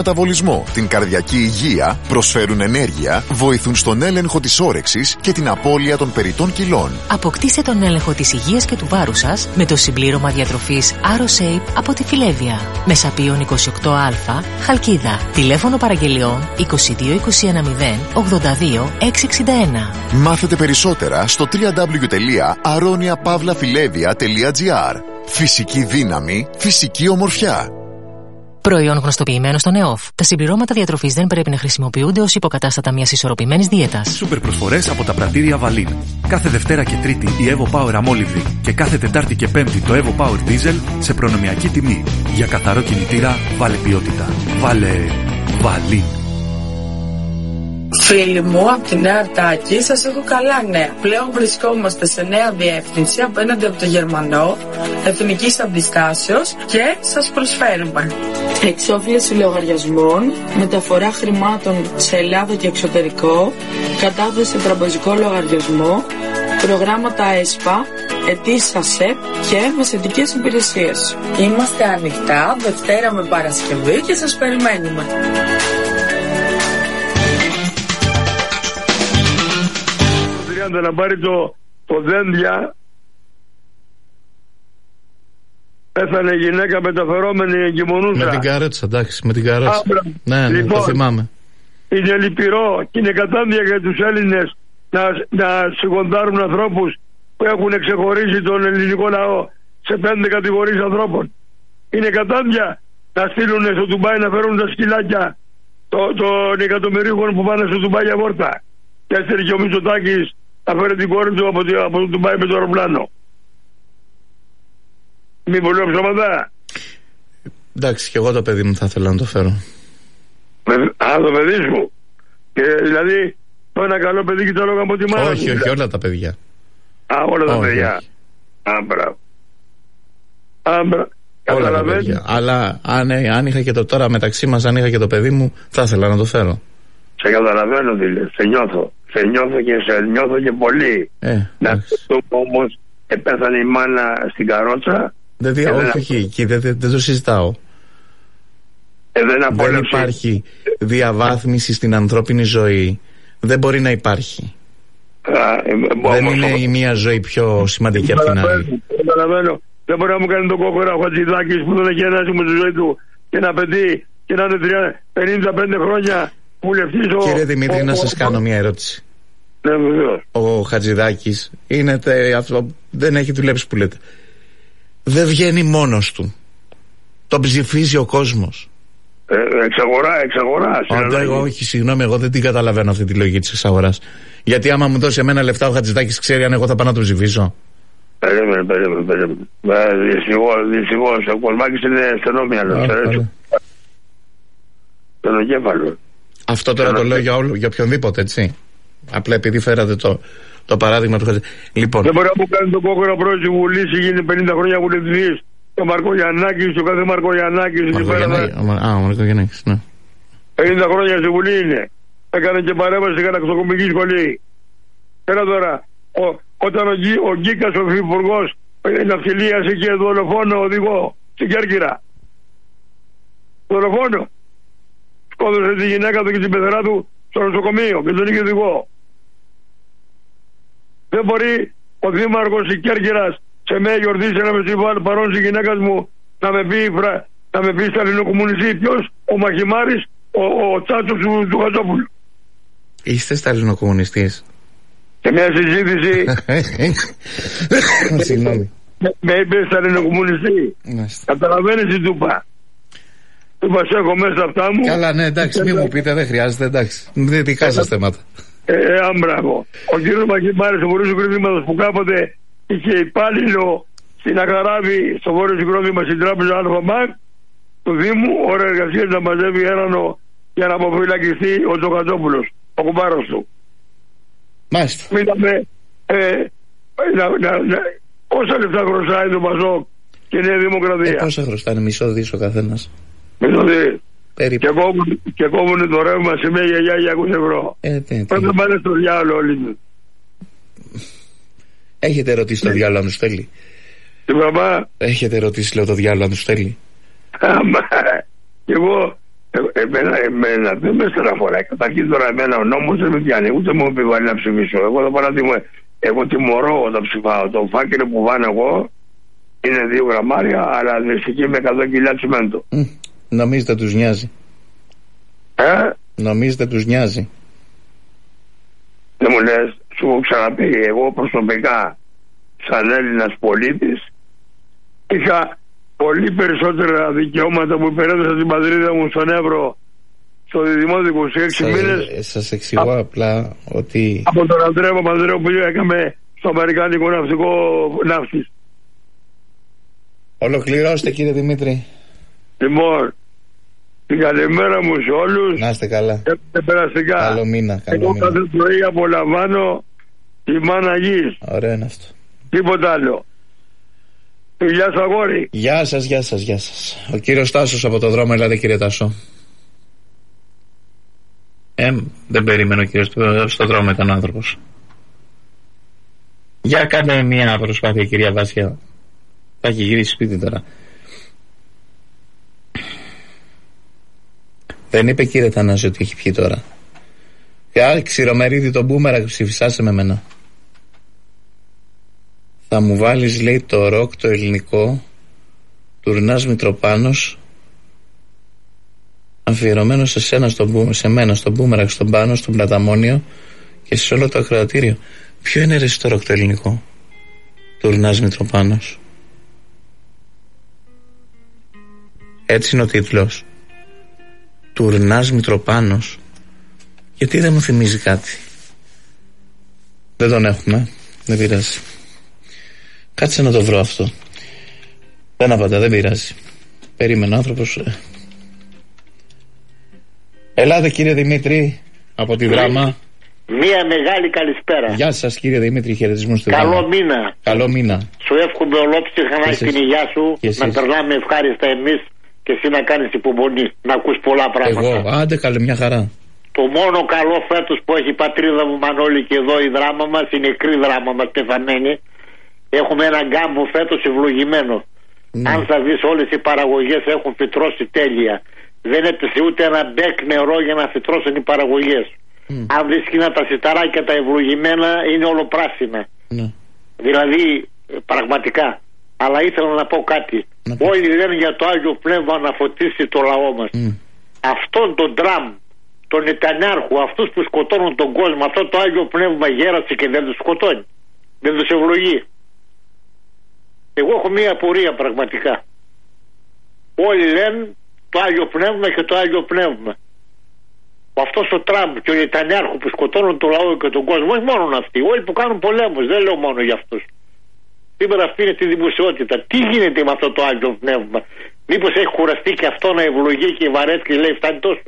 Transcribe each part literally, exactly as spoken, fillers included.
μεταβολισμό, την καρδιακή υγεία, προσφέρουν ενέργεια, βοηθούν στον έλεγχο της όρεξης και την απώλεια των περιττών κιλών. Αποκτήστε τον έλεγχο της υγείας και του βάρους σας με το συμπλήρωμα διατροφής AroShape από τη Φιλέβια. Μεσαπίων είκοσι οκτώ α, Χαλκίδα. Τηλέφωνο παραγγελιών είκοσι δύο είκοσι ένα μηδέν ογδόντα δύο εξακόσια εξήντα ένα. Μάθετε περισσότερα στο double-u double-u double-u τελεία aronia pavla filevia τελεία gr. Φυσική δύναμη, φυσική ομορφιά. Προϊόν γνωστοποιημένο στον ΕΟΦ. Τα συμπληρώματα διατροφής δεν πρέπει να χρησιμοποιούνται ως υποκατάστατα μιας ισορροπημένης δίαιτας. Σούπερ προσφορές από τα πρατήρια Βαλίν. Κάθε Δευτέρα και Τρίτη η Evo Power αμόλυβδη και κάθε Τετάρτη και Πέμπτη το Evo Power Diesel σε προνομιακή τιμή. Για καθαρό κινητήρα, βάλε ποιότητα. Βάλε Βαλίν. Φίλοι μου, από τη Νέα Αρτάκη σας έχω καλά νέα. Πλέον βρισκόμαστε σε νέα διεύθυνση απέναντι από το Γερμανό, εθνικής αντιστάσεως και σας προσφέρουμε εξόφληση λογαριασμών, μεταφορά χρημάτων σε Ελλάδα και εξωτερικό, κατάθεση σε τραπεζικό λογαριασμό, προγράμματα ΕΣΠΑ, αιτήσεις ΑΣΕΠ και μεσαιτικές υπηρεσίες. Είμαστε ανοιχτά Δευτέρα με Παρασκευή και σας περιμένουμε. Να πάρει το, το δέντια, πέθανε γυναίκα μεταφερόμενη εγκυμονούσα. Με την καρέτσα, εντάξει, με την καρέτσα. Άμπρα. Ναι, ναι, λοιπόν, το θυμάμαι. Είναι λυπηρό και είναι κατάντια για τους Έλληνες να, να σιγοντάρουν ανθρώπους που έχουν ξεχωρίσει τον ελληνικό λαό σε πέντε κατηγορίες ανθρώπων. Είναι κατάντια να στείλουν στο Ντουμπάι να φέρουν τα σκυλάκια των το, εκατομμυρίχων που πάνε στο Ντουμπάι για βόρτα. Και έστειλε και ο Μητσοτάκης να φέρει την κόρη του από, από το Ντουμπάι με το αεροπλάνο. Μήπως λέω ψωματά. Εντάξει, και εγώ το παιδί μου θα ήθελα να το φέρω. Με, α, το παιδί σου. Και δηλαδή το ένα καλό παιδί και το άλλο από τη μάνα. Όχι, όχι, όλα τα παιδιά. Α, όλα τα όχι, παιδιά. Όχι. Άμπρα. Άμπρα. Όλα τα παιδιά. Αλλά αν, αν είχα και το τώρα μεταξύ μας, αν είχα και το παιδί μου, θα ήθελα να το φέρω. Σε καταλαβαίνω τι λες, σε νιώθω. Σε νιώθω και σε νιώθω και πολύ. Ε, να το όμως επέθανε η μάνα στην καρότσα. Δεν, δι... όχι, όχι, εκεί δεν, δεν, δεν το συζητάω. Ε, δεν, δεν υπάρχει διαβάθμιση στην ανθρώπινη ζωή. Δεν μπορεί να υπάρχει. Α, ε, δεν όμως, είναι όμως, η μία ζωή πιο σημαντική από την άλλη. Καταλαβαίνω. Δεν μπορεί να μου κάνει τον κόκορα ο Χατζηδάκης που δεν έχει ενάσιμο στη ζωή του και να παιδί και να είναι πενήντα πέντε χρόνια. Κύριε Δημήτρη, ο, να σας ο, κάνω μια ερώτηση. Ναι, βεβαίως. Ο Χατζηδάκης είναι τε, αυτό, δεν έχει δουλέψει που λέτε. Δεν βγαίνει μόνος του. Τον ψηφίζει ο κόσμος. Ε, εξαγορά, εξαγορά. Εγώ, όχι, συγγνώμη, εγώ δεν την καταλαβαίνω αυτή τη λογική της εξαγοράς. Γιατί άμα μου δώσει εμένα λεφτά ο Χατζηδάκης, ξέρει αν εγώ θα πάω να τον ψηφίσω. Περίμενε, περίμενε, περίμενε. Δυστυχώς, ο Κολμάκης είναι στενόμυαλο. Στενοκέφαλο. Αυτό τώρα το λέω για, όλο, για οποιονδήποτε, έτσι. Απλά επειδή φέρατε το, το παράδειγμα του Χατζηδάκη. Λοιπόν. Δεν μπορεί να μου κάνει τον κόκορα πρόεδρο τη Βουλή, γίνει πενήντα χρόνια βουλευτής. Ο Μαρκογιαννάκης, ο κάθε Μαρκογιαννάκης. Α, ο Μαρκογιαννάκης, ναι. πενήντα χρόνια στη Βουλή είναι. Έκανε και παρέμβαση σε καταξοκομική σχολή. Έλα τώρα, ο, όταν ο, ο Γκίκας, ο υφυπουργός ναυτιλίας, είχε δολοφόνο οδηγό στην Κέρκυρα. Δολοφόνο. Σκότωσε τη γυναίκα του και την πεθερά του στο νοσοκομείο και τον είχε οδηγό. Δεν μπορεί ο δήμαρχος της Κέρκυρας σε μια γιορτή σε ένα φεστιβάλ παρόν στη γυναίκα μου να με πει, να με πει στα ελληνοκομμουνιστή. Ποιος? Ο Μαχημάρης, ο, ο τσάτσος του, του Χατζόπουλου. Είστε σταλινοκομμουνιστής? Σε μια συζήτηση Συγγνώμη. με είπε σταλινοκομμουνιστή. Καταλαβαίνεις τι του είπα? Του είπα σε έχω μέσα αυτά μου. Καλά, ναι, εντάξει, μην μου πείτε, δεν χρειάζεται, εντάξει. Δεν δικά σας θέματα. Ε, ε, άμπραβο. Ο κύριος Μαχημάρης, ο βορείος συγκρότηματος που κάποτε είχε υπάλληλο στην Αγαράβη, στο βόρειο συγκρότημα στην τράπεζα Αλφαμπάνκ του Δήμου, ώρα εργασίας να μαζεύει έρανο για να αποφυλακιστεί ο Τζοκατζόπουλος, ο κουμπάρος του. Μάλιστα. Μείναμε, ε, να, να, να, πόσα λεφτά χρωστάει το Πασόκ και η Νέα Δημοκρατία? Ε, πόσα χρωστάνε? Μισό δις ο καθένας. Μισό δις. Περίπου. Και κόβουνε το ρεύμα σε μια γιαγιά για είκοσι ευρώ. Ε, πρέπει να πάνε στο διάλογο όλοι του. Έχετε ρωτήσει το διάλογο αν τους θέλει? Τι παπά? Έχετε ρωτήσει, λέω, το διάλογο αν τους θέλει? Και εγώ Ε, εμένα, εμένα δεν με στεναχωράει. Καταρχήν τώρα εμένα ο νόμος δεν με πιάνει, ούτε μου επιβάλλει να ψηφίσω. Εγώ θα παράδειγμα, εγώ τιμωρώ όταν ψηφάω. Το φάκελο που βάνω εγώ είναι δύο γραμμάρια, αλλά αντιστοιχεί με εκατό κιλά τσιμέντο. Mm, νομίζετε τους νοιάζει. Ε? Νομίζετε τους νοιάζει. Δεν μου λες, σου έχω ξαναπεί, εγώ προσωπικά σαν Έλληνας πολίτης είχα πολύ περισσότερα δικαιώματα που υπερέδωσα την πατρίδα μου στον Εύρο στο Διδυμό είκοσι έξι μήνες. Σας εξηγώ α, απλά ότι από τον Αντρέα Παπανδρέου που έκαμε στο Αμερικάνικο ναυτικό ναύτης. Ολοκληρώστε κύριε Δημήτρη. Λοιπόν, την καλημέρα μου σε όλους. Να είστε καλά. Και περαστικά. Καλό μήνα. Καλό Εγώ μήνα. κάθε πρωί απολαμβάνω τη μάνα γης. Ωραίο είναι αυτό. Τίποτα άλλο. Γεια σας αγόρι. Γεια σας, γεια σας, γεια σας. Ο κύριος Τάσος από το δρόμο, ελάτε κύριε Τάσο. Ε, δεν περίμενε ο κύριος, στο δρόμο ήταν άνθρωπος. Για κάνε μια προσπάθεια κυρία Βάσια. Θα έχει γυρίσει σπίτι τώρα. Δεν είπε κύριε Θανάση ότι έχει πιει τώρα. Για ξηρομερίδι τον μπούμερα, ψηφισάσε με μένα. Θα μου βάλεις λέει το ροκ το ελληνικό Τουρνάς Μητροπάνος αφιερωμένο σε, σένα, στον, σε μένα στον μπούμερα, στον Πάνο, στον Πλαταμόνιο και σε όλο το ακροατήριο. Ποιο είναι ρε το ροκ το ελληνικό Τουρνάς Μητροπάνος? Έτσι είναι ο τίτλος. Τουρνάς Μητροπάνος. Γιατί δεν μου θυμίζει κάτι? Δεν τον έχουμε. Δεν πειράζει. Κάτσε να το βρω αυτό. Δεν απαντά, δεν πειράζει. Περίμενε ο άνθρωπος. Ελάτε κύριε Δημήτρη από τη Δράμα. Μία μεγάλη καλησπέρα. Γεια σας κύριε Δημήτρη, χαιρετισμούς στη Καλό Δράμα. μήνα. Καλό μήνα. Σου εύχομαι ολόψυχα να έχει την υγεία σου, να περνάμε ευχάριστα εμείς και εσύ να κάνεις υπομονή, να ακούς πολλά πράγματα. Εγώ, άντε καλέ, μια χαρά. Το μόνο καλό φέτος που έχει η πατρίδα μου Μανώλη και εδώ η Δράμα μας, η νεκρή Δράμα μας πεθαμένη, έχουμε ένα γκάμπο φέτος ευλογημένο. Ναι. Αν θα δεις όλες οι παραγωγές έχουν φυτρώσει τέλεια. Δεν έπεσε ούτε ένα μπέκ νερό για να φυτρώσουν οι παραγωγές. Mm. Αν δεις και τα σιταράκια τα ευλογημένα είναι όλο-πράσινα. Mm. Δηλαδή πραγματικά. Αλλά ήθελα να πω κάτι. Mm. Όλοι λένε για το Άγιο Πνεύμα να φωτίσει το λαό μας. Mm. Αυτόν τον Τραμπ, τον Νετανιάρχου, αυτούς που σκοτώνουν τον κόσμο, αυτό το Άγιο Πνεύμα γέρασε και δεν τους σκοτώνει. Δεν τους ευλογεί. Εγώ έχω μία απορία πραγματικά. Όλοι λένε το Άγιο Πνεύμα και το Άγιο Πνεύμα. Αυτός ο Τραμπ και ο Νετανιάρχου που σκοτώνουν το λαό και τον κόσμο, όχι μόνο αυτοί, όλοι που κάνουν πολέμους, δεν λέω μόνο για αυτούς. Σήμερα αυτή είναι τη δημοσιότητα. Τι γίνεται με αυτό το Άγιο Πνεύμα? Μήπως έχει κουραστεί και αυτό να ευλογεί και βαρέσει και λέει φτάνει τόσο?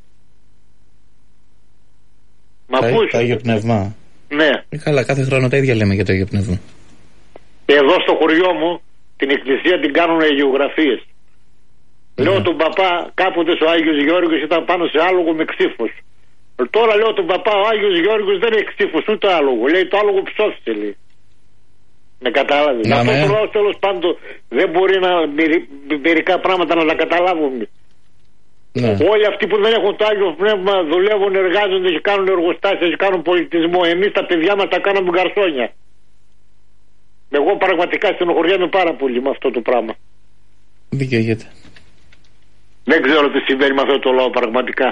Μα το, πούς? Το Άγιο Πνεύμα. Ναι. Ε, καλά, κάθε χρόνο τα ίδια λέμε για το Άγιο Πνεύμα. Εδώ στο χωριό μου την εκκλησία την κάνουν αγιογραφίες. Yeah. Λέω τον παπά, κάποτε ο Άγιος Γεώργιος ήταν πάνω σε άλογο με ξύφος. Τώρα λέω τον παπά, ο Άγιος Γεώργιος δεν έχει ξύφος ούτε άλογο. Λέει το άλογο ψώφισε, λέει. Με κατάλαβε. Να, αυτό ναι. το λαό τέλος πάντων δεν μπορεί να μερικά πράγματα να τα καταλάβουν. Ναι. Όλοι αυτοί που δεν έχουν το Άγιο Πνεύμα δουλεύουν, εργάζονται και κάνουν εργοστάσια και κάνουν πολιτισμό. Εμείς τα παιδιά μας τα κάναμε γκαρσόνια. Εγώ πραγματικά στενοχωριέμαι πάρα πολύ με αυτό το πράγμα. Δικαιολογείται. Δεν ξέρω τι συμβαίνει με αυτό το λαό πραγματικά.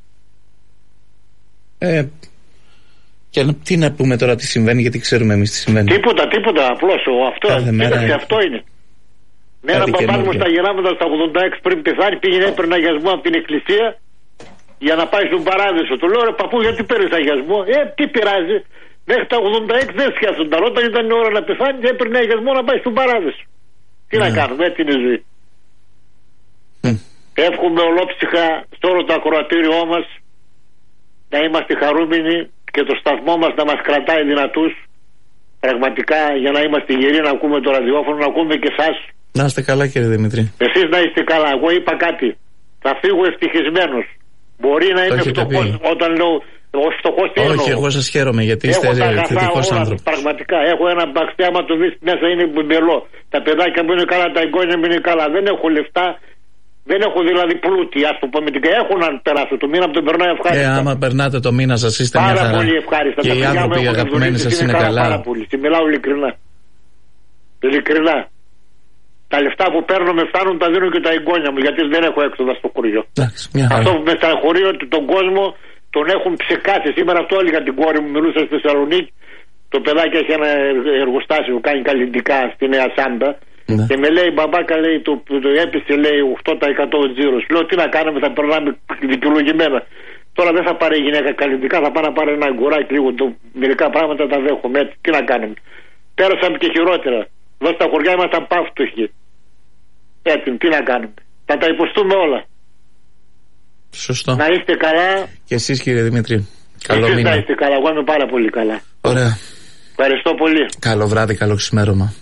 Ε, και τι να πούμε τώρα τι συμβαίνει, γιατί ξέρουμε εμείς τι συμβαίνει. Τίποτα, τίποτα, απλώς αυτό, κοίταξε, αυτό είναι. Με έναν παπά μου στα γεράματα στα ογδόντα έξι πριν πεθάνει, πήγαινε έπαιρνε αγιασμό από την εκκλησία για να πάει στον παράδεισο. Του λέω ρε παππού, γιατί παίρνεις αγιασμό? Ε, τι πειράζει. Μέχρι τα ογδόντα έξι δεν σκέφτονταν. Όταν ήταν η ώρα να πεθάνει, έπαιρνε αγιασμό να πάει στον παράδεισο. Τι mm. να κάνουμε, έτσι είναι η ζωή. Mm. Εύχομαι ολόψυχα στο όλο το ακροατήριό μας να είμαστε χαρούμενοι και το σταθμό μας να μας κρατάει δυνατούς. Πραγματικά για να είμαστε γεροί να ακούμε το ραδιόφωνο, να ακούμε και εσάς. Να είστε καλά κύριε Δημητρή. Εσείς να είστε καλά. Εγώ είπα κάτι. Θα φύγω ευτυχισμένος. Μπορεί να είμαι φτωχός όταν λέω φτωχός τι εννοώ. Όχι, εγώ σας χαίρομαι γιατί είστε θετικός άνθρωπος. Πραγματικά έχω ένα μπαξτέ, άμα το δεις μέσα είναι μπουμπελό. Τα παιδάκια μου είναι καλά, τα εγγόνια μου είναι καλά. Δεν έχω λεφτά. Δεν έχω δηλαδή πλούτη, ας το πούμε. Έχουν αν περάσω το μήνα που τον περνάω ευχάριστα. Ε, άμα περνάτε το μήνα σας είστε πάρα μια χαρά. Πολύ ευχάριστα. Και οι άνθρωποι αγαπημένοι σας είναι, είναι καλά. Πάρα πολύ. Και μιλάω ειλικρινά. Ειλικρινά. Τα λεφτά που παίρνω με φτάνουν, τα δίνω και τα εγγόνια μου, γιατί δεν έχω έξοδα στο χωριό. Εντάξει, μια χαρά. Αυτό που με στεναχωρεί ότι τον κόσμο τον έχουν ψεκάσει. Σήμερα αυτό έλεγα την κόρη μου, μιλούσα στη Θεσσαλονίκη. Το παιδάκι έχει ένα εργοστάσιο που κάνει καλλιντικά στη Νέα Σάντα. Ναι. Και με λέει μπαμπάκα, λέει, το, το έπεισε λέει οκτώ τοις εκατό τζίρος. Λέω τι να κάνουμε, θα περνάμε δικαιολογημένα. Τώρα δεν θα πάρει η γυναίκα καλλιντικά, θα πάει να πάρει ένα αγκουράκι λίγο. Το, μερικά πράγματα τα δέχομαι. Έτσι, τι να κάνουμε. Πέρασαμε και χειρότερα. Εδώ στα χωριά ήμασταν πάυτοχοι. Έτσι, τι να κάνουμε. Θα τα υποστούμε όλα. Σωστό. Να είστε καλά. Και εσείς κύριε Δημήτρη. Καλό εσείς μήνα. Να είστε καλά. Εγώ είμαι πάρα πολύ καλά. Ωραία. Ευχαριστώ πολύ. Καλό βράδυ, καλό ξημέρωμα.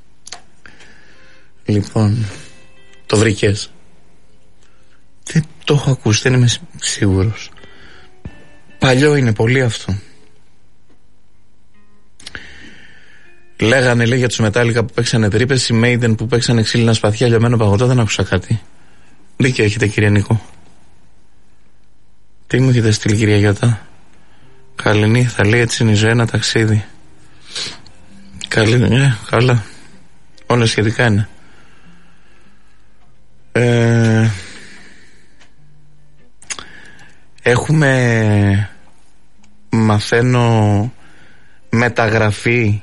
Λοιπόν, το βρήκες? Δεν το έχω ακούσει, δεν είμαι σίγουρος. Παλιό είναι πολύ αυτό. Λέγανε λέει για τους Μετάλλικα που παίξανε τρύπες, οι Maiden που παίξανε ξύλινα σπαθιά, λιωμένο παγωτό, δεν άκουσα κάτι. Δίκιο έχετε κύριε Νίκο. Τι μου έχετε στείλει κυρία Γιώτα? Καληνή, θα λέει έτσι είναι η ζωή, ένα ταξίδι. Καλή, ε, καλά. Όλα σχετικά είναι. Ε, έχουμε, μαθαίνω, μεταγραφή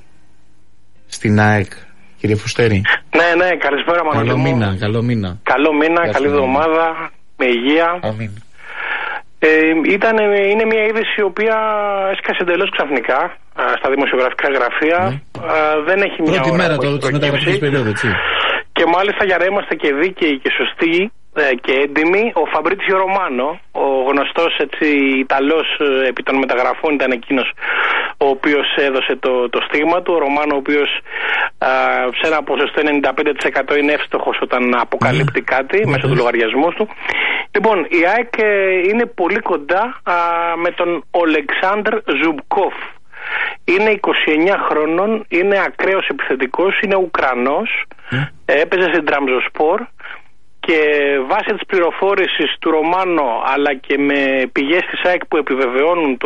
στην ΑΕΚ, κύριε Φουστέρη. Ναι, ναι, καλησπέρα Μανώλη. Καλό μήνα, καλό μήνα. Καλό μήνα, καλή εβδομάδα, με υγεία. Αμήν. Ε, ήταν, είναι μια είδηση η οποία έσκασε εντελώς ξαφνικά α, στα δημοσιογραφικά γραφεία. Ναι. Α, δεν έχει μια πρώτη ώρα μέρα το, της μεταγραφικής περίοδου, έτσι. Και μάλιστα για να είμαστε και δίκαιοι και σωστοί ε, και έντιμοι, ο Φαμπρίτσιο Ρωμάνο, ο γνωστός έτσι Ιταλός ε, επί των μεταγραφών, ήταν εκείνος ο οποίος έδωσε το, το στίγμα του. Ο Ρωμάνο, ο οποίος α, σε ένα ποσοστό ενενήντα πέντε τοις εκατό είναι εύστοχος όταν αποκαλύπτει mm. κάτι mm. μέσω του λογαριασμού του. Λοιπόν, η ΑΕΚ ε, είναι πολύ κοντά α, με τον Ολεξάνδρ Ζουμπκόφ. Είναι είκοσι εννιά χρονών, είναι ακραίος επιθετικός, είναι Ουκρανός, mm. έπαιζε στην Τραμζοσπόρ και βάσει της πληροφόρησης του Ρωμάνο αλλά και με πηγές της ΑΕΚ που επιβεβαιώνουν το,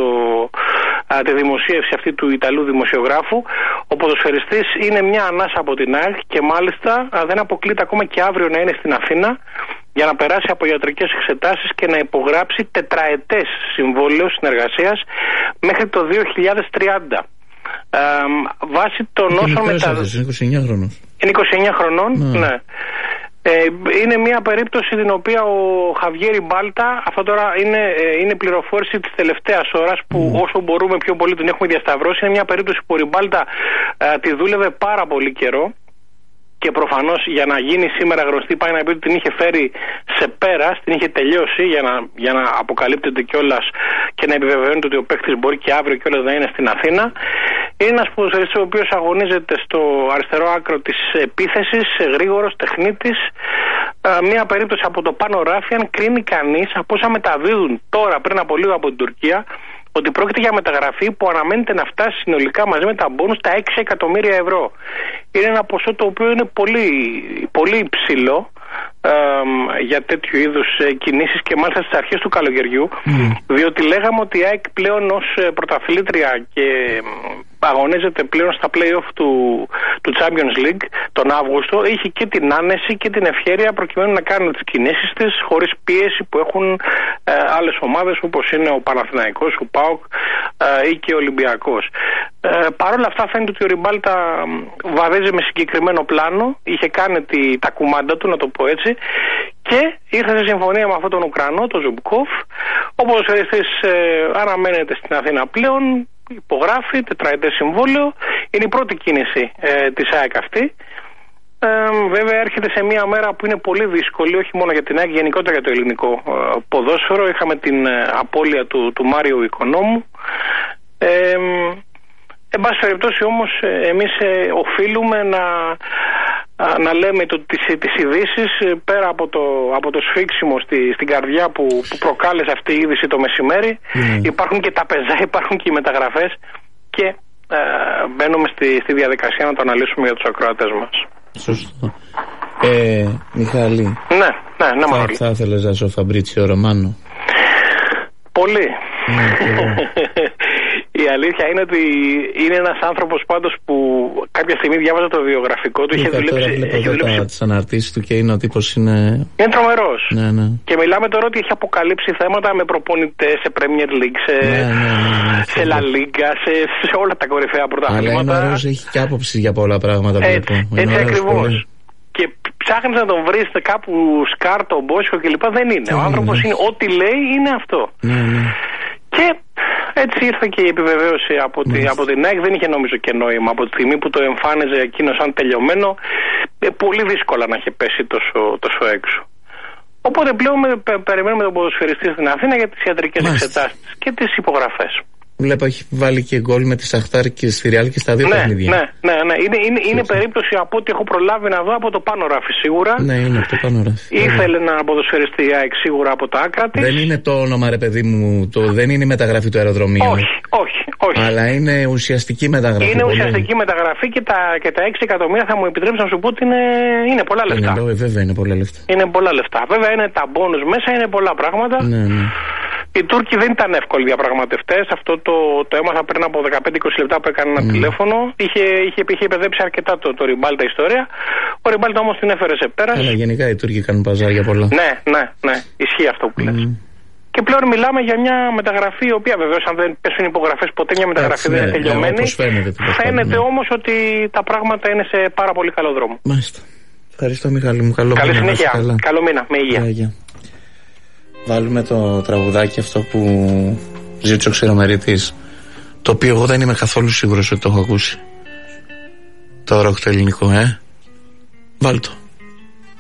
α, τη δημοσίευση αυτή του Ιταλού δημοσιογράφου, ο ποδοσφαιριστής είναι μια ανάσα από την ΑΕΚ και μάλιστα α, δεν αποκλείται ακόμα και αύριο να είναι στην Αθήνα για να περάσει από ιατρικές εξετάσεις και να υπογράψει τετραετές συμβόλαιο συνεργασίας μέχρι το δύο χιλιάδες τριάντα. Ε, βάσει των όσων μετα... Είναι είκοσι εννιά χρονών. Είναι είκοσι εννιά χρονών, ναι. ναι. Ε, είναι μια περίπτωση την οποία ο Χαβιέρι Μπάλτα, αυτό τώρα είναι, είναι πληροφόρηση της τελευταίας ώρας που mm. όσο μπορούμε πιο πολύ την έχουμε διασταυρώσει. Είναι μια περίπτωση που ο Ριμπάλτα ε, τη δούλευε πάρα πολύ καιρό. Και προφανώς για να γίνει σήμερα γνωστή πάει να πει ότι την είχε φέρει σε πέρας, την είχε τελειώσει για να, για να αποκαλύπτεται κιόλας και να επιβεβαιώνεται ότι ο παίκτης μπορεί και αύριο κιόλας να είναι στην Αθήνα. Είναι ένας ποδοσφαιριστής ο οποίος αγωνίζεται στο αριστερό άκρο της επίθεσης, γρήγορος, τεχνίτης. Μία περίπτωση από το πάνω ράφι, αν κρίνει κανείς από όσα μεταδίδουν τώρα πριν από λίγο από την Τουρκία, ότι πρόκειται για μεταγραφή που αναμένεται να φτάσει συνολικά μαζί με τα μπόνους στα έξι εκατομμύρια ευρώ. Είναι ένα ποσό το οποίο είναι πολύ, πολύ υψηλό ε, για τέτοιου είδους ε, κινήσεις και μάλιστα στις αρχές του καλοκαιριού, mm. διότι λέγαμε ότι η ΑΕΚ πλέον ως πρωταθλήτρια και αγωνίζεται πλέον στα play-off του, του Champions League τον Αύγουστο, είχε και την άνεση και την ευχέρεια προκειμένου να κάνει τις κινήσεις της χωρίς πίεση που έχουν ε, άλλες ομάδες όπως είναι ο Παναθηναϊκός, ο ΠΑΟΚ ε, ή και ο Ολυμπιακός. Ε, Παρ' όλα αυτά φαίνεται ότι ο Ριμπάλτα βαδίζει με συγκεκριμένο πλάνο, είχε κάνει τη, τα κουμάντα του, να το πω έτσι, και ήρθε σε συμφωνία με αυτόν τον Ουκρανό, τον Ζουμπκόφ. Ο ποδοσφαιριστής ε, αναμένεται στην Αθήνα πλέον, υπογράφει τετραετές συμβόλαιο. Είναι η πρώτη κίνηση ε, της ΑΕΚ αυτή. Ε, βέβαια έρχεται σε μια μέρα που είναι πολύ δύσκολη, όχι μόνο για την ΑΕΚ, γενικότερα για το ελληνικό ε, ποδόσφαιρο. Είχαμε την ε, απώλεια του, του Μάριου Οικονόμου. Ε, εν πάση περιπτώσει όμως ε, εμείς ε, οφείλουμε να, να λέμε το, τις, τις ειδήσεις πέρα από το, από το σφίξιμο στη, στην καρδιά που, που προκάλεσε αυτή η είδηση το μεσημέρι. Mm. Υπάρχουν και τα πεζά, υπάρχουν και οι μεταγραφές και ε, μπαίνουμε στη, στη διαδικασία να το αναλύσουμε για τους ακροατές μας. Σωστό. Ε, Μιχάλη. Ναι, ναι, ναι, Μανώλη. Θα, θα ήθελες να ζω Φαμπρίτσιο Ρωμάνο? Πολύ. Ναι, η αλήθεια είναι ότι είναι ένας άνθρωπος πάντως που κάποια στιγμή διάβαζα το βιογραφικό του. Είχε δουλέψει. Τώρα βλέπω εδώ τα, τις αναρτήσεις του και είναι ο τύπος είναι. Είναι τρομερός. Ναι, ναι. Και μιλάμε τώρα ότι έχει αποκαλύψει θέματα με προπονητές σε Premier League, σε, ναι, ναι, ναι, ναι, σε La Liga, σε, σε όλα τα κορυφαία πρωταθλήματα. Αλλά είναι ωραίος, έχει και άποψη για πολλά πράγματα. Έτσι, έτσι ακριβώς. Και ψάχνεις να τον βρεις κάπου σκάρτο, μπόσικο κλπ. Δεν είναι. Ο άνθρωπος είναι, ό,τι λέει είναι αυτό. Ναι, ναι. Και έτσι ήρθε και η επιβεβαίωση από, τη, από την ΑΕΚ. Δεν είχε νομίζω και νόημα. Από τη στιγμή που το εμφάνιζε εκείνο σαν τελειωμένο, ε, πολύ δύσκολα να είχε πέσει τόσο, τόσο έξω. Οπότε πλέον πε, περιμένουμε τον ποδοσφαιριστή στην Αθήνα για τις ιατρικές εξετάσεις και τις υπογραφές. Βλέπω έχει βάλει και γκολ με τη Σαχτάρ και στη Ριάλ και στα δύο ναι, παιχνίδια. Ναι, ναι, ναι. Είναι, είναι, είναι περίπτωση από ό,τι έχω προλάβει να δω από το πάνω ράφι σίγουρα. Ναι, είναι από το πάνω ράφι. Ήθελε να ποδοσφαιριστεί η ΑΕΚ σίγουρα από τα άκρα της. Δεν είναι το όνομα, ρε παιδί μου, το, δεν είναι η μεταγραφή του αεροδρομίου. Όχι, όχι, όχι. Αλλά είναι ουσιαστική μεταγραφή. Είναι πολύ. ουσιαστική μεταγραφή και τα, και τα έξι εκατομμύρια θα μου επιτρέψει να σου πω ότι είναι, είναι πολλά λεφτά. Είναι, βέβαια είναι πολλά λεφτά. Είναι πολλά λεφτά. Βέβαια είναι τα μπόνους μέσα, είναι πολλά πράγματα. Ναι, ναι. Οι Τούρκοι δεν ήταν εύκολοι διαπραγματευτές. Αυτό το, το έμαθα πριν από δεκαπέντε είκοσι λεπτά που έκανε ένα mm. τηλέφωνο. Είχε, είχε, είχε παιδέψει αρκετά το, το Ριμπάλτα ιστορία. Ο Ριμπάλτα όμως την έφερε σε πέρας. Αλλά γενικά οι Τούρκοι κάνουν παζάρια πολλά. Ναι, ναι, ναι. Ισχύει αυτό που λες. Mm. Και πλέον μιλάμε για μια μεταγραφή, η οποία βεβαίως αν δεν πέσουν υπογραφές ποτέ μια μεταγραφή Άξι, δεν είναι τελειωμένη. Ναι, φαίνεται φαίνεται ναι. όμως ότι τα πράγματα είναι σε πάρα πολύ καλό δρόμο. Μάλιστα. Ευχαριστώ Μιχάλη μου. Καλό Καλή μήνα, συνέχεια. Καλό μήνα. Με υγεία. Ά, βάλουμε το τραγουδάκι αυτό που ζήτησε ο Ξηρομερίτης, το οποίο εγώ δεν είμαι καθόλου σίγουρος ότι το έχω ακούσει. Το ροκ το ελληνικό, ε. Βάλ' το.